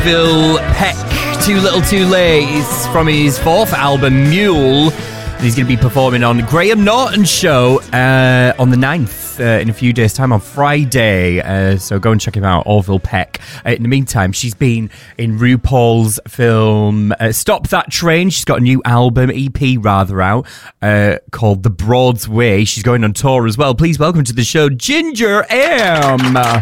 Phil Peck, Too Little Too Late, from his fourth album, Mule. And he's going to be performing on Graham Norton's show on the 9th, in a few days' time, on Friday. So go and check him out, Orville Peck. In the meantime, she's been in RuPaul's film Stop That Train. She's got a new album, EP rather, out, called The Broad's Way. She's going on tour as well. Please welcome to the show, Ginger M.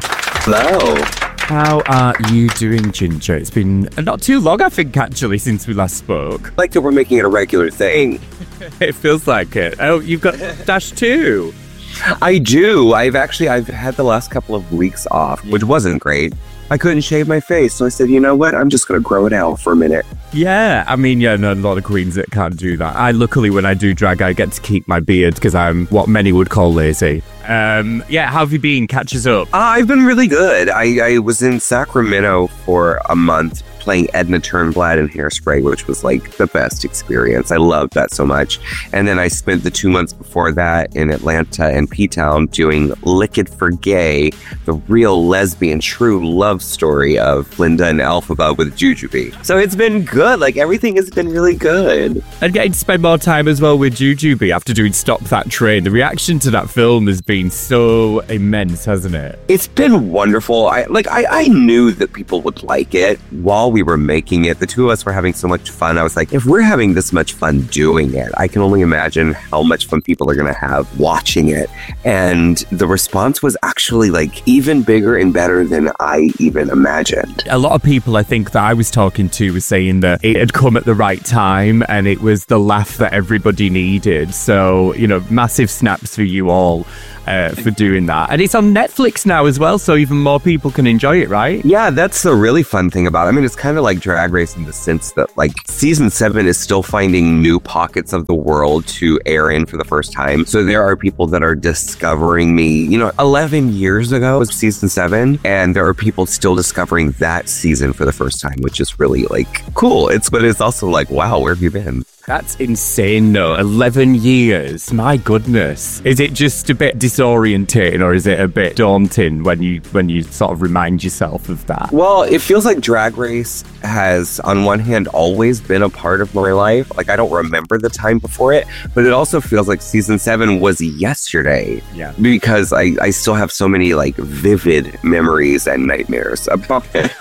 Hello. How are you doing, Ginger? It's been not too long, I think, actually, since we last spoke. Like that we're making it a regular thing. It feels like it. Oh, you've got Dash too. I do. I've had the last couple of weeks off, which wasn't great. I couldn't shave my face, so I said, you know what? I'm just going to grow it out for a minute. Yeah, I mean, a lot of queens that can't do that. Luckily, when I do drag, I get to keep my beard because I'm what many would call lazy. How have you been? Catch us up. I've been really good. I was in Sacramento for a month playing Edna Turnblad in Hairspray, which was like the best experience. I loved that so much. And then I spent the 2 months before that in Atlanta and P-Town doing Lick It for Gay, the real lesbian true love story of Linda and Elphaba with Jujubee. So it's been good. Like, everything has been really good. And getting to spend more time as well with Jujubee after doing Stop That Train. The reaction to that film has been so immense, hasn't it? It's been wonderful. I knew that people would like it while we were making it. The two of us were having so much fun. I was like, if we're having this much fun doing it, I can only imagine how much fun people are going to have watching it. And the response was actually like even bigger and better than I even imagined. A lot of people, I think, that I was talking to were saying that it had come at the right time and it was the laugh that everybody needed. So, massive snaps for you all. For doing that. And it's on Netflix now as well, so even more people can enjoy it, right? Yeah, that's the really fun thing about it. I mean, it's kind of like Drag Race in the sense that, like, season 7 is still finding new pockets of the world to air in for the first time. So there are people that are discovering me. 11 years ago was season 7, and there are people still discovering that season for the first time, which is really, like, cool. But it's also like, wow, where have you been? That's insane, though. 11 years. My goodness. Is it just a bit disorientating, or is it a bit daunting when you sort of remind yourself of that? Well, it feels like Drag Race has, on one hand, always been a part of my life. Like, I don't remember the time before it, but it also feels like season 7 was yesterday. Yeah. Because I still have so many, like, vivid memories and nightmares about it.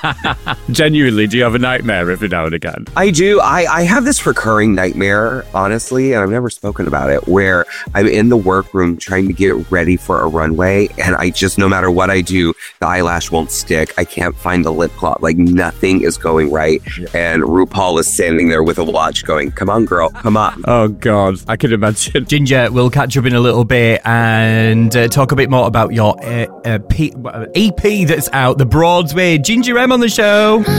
Genuinely, do you have a nightmare every now and again? I do. I have this recurring nightmare, honestly, and I've never spoken about it, where I'm in the workroom trying to get ready for a runway, and I just, no matter what I do, the eyelash won't stick. I can't find the lip gloss. Like, nothing is going right. Yeah. And RuPaul is standing there with a watch going, come on, girl, come on. Oh, God, I can imagine. Ginger, we'll catch up in a little bit and talk a bit more about your EP that's out, The Broad's Way. Ginger M on the show.